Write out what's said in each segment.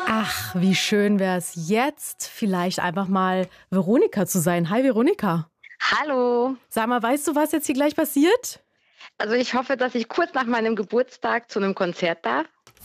Ach, wie schön wäre es jetzt, vielleicht einfach mal Veronika zu sein. Hi Veronika. Hallo. Sag mal, weißt du, was jetzt hier gleich passiert? Also ich hoffe, dass ich kurz nach meinem Geburtstag zu einem Konzert darf.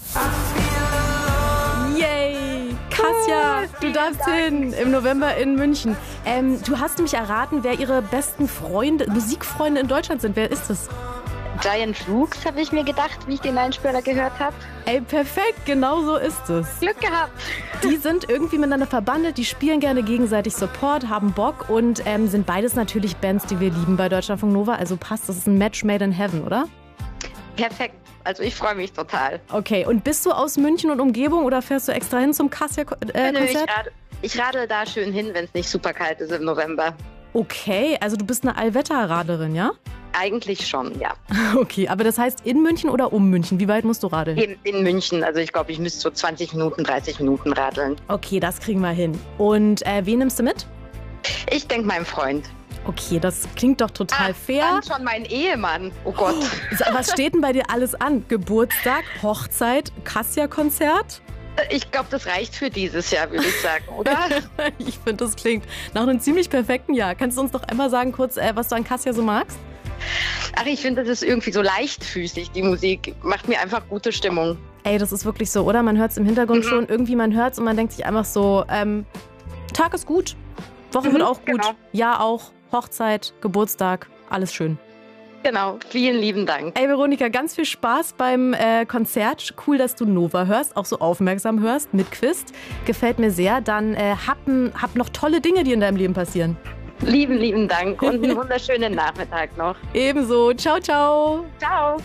Yay! Kasja, du darfst hin im November in München. Du hast nämlich erraten, wer ihre besten Freunde, Musikfreunde in Deutschland sind. Wer ist es? Giant Rooks, habe ich mir gedacht, wie ich den Einspieler gehört habe. Ey, perfekt, genau so ist es. Glück gehabt. Die sind irgendwie miteinander verbandelt, die spielen gerne gegenseitig Support, haben Bock und sind beides natürlich Bands, die wir lieben bei Deutschlandfunk Nova. Also passt, das ist ein Match made in heaven, oder? Perfekt. Also ich freue mich total. Okay, und bist du aus München und Umgebung oder fährst du extra hin zum Kasja-Konzert? Ich radel da schön hin, wenn es nicht super kalt ist im November. Okay, also du bist eine Allwetterradlerin, ja? Eigentlich schon, ja. Okay, aber das heißt in München oder um München? Wie weit musst du radeln? In München. Also ich glaube, ich müsste so 20 Minuten, 30 Minuten radeln. Okay, das kriegen wir hin. Und wen nimmst du mit? Ich denke meinem Freund. Okay, das klingt doch total fair. Dann schon mein Ehemann. Oh Gott. Was steht denn bei dir alles an? Geburtstag, Hochzeit, Kasja-Konzert? Ich glaube, das reicht für dieses Jahr, würde ich sagen, oder? Ich finde, das klingt nach einem ziemlich perfekten Jahr. Kannst du uns noch einmal sagen, kurz, was du an Kasja so magst? Ach, ich finde, das ist irgendwie so leichtfüßig, die Musik. Macht mir einfach gute Stimmung. Ey, das ist wirklich so, oder? Man hört es im Hintergrund schon. Irgendwie, man hört es und man denkt sich einfach so, Tag ist gut, Woche wird auch gut, genau. Jahr auch, Hochzeit, Geburtstag, alles schön. Genau, vielen lieben Dank. Ey, Veronika, ganz viel Spaß beim Konzert. Cool, dass du Nova hörst, auch so aufmerksam hörst, mit Quiz. Gefällt mir sehr. Dann hab noch tolle Dinge, die in deinem Leben passieren. Lieben Dank und einen wunderschönen Nachmittag noch. Ebenso. Ciao, ciao. Ciao.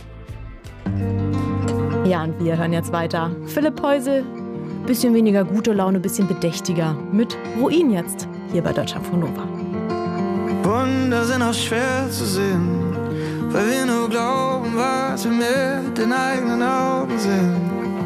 Ja, und wir hören jetzt weiter. Philipp Heusel, bisschen weniger gute Laune, bisschen bedächtiger. Mit Ruin jetzt, hier bei Deutschlandfunk Nova. Wunder sind auch schwer zu sehen, weil wir nur glauben, was wir mit den eigenen Augen sehen.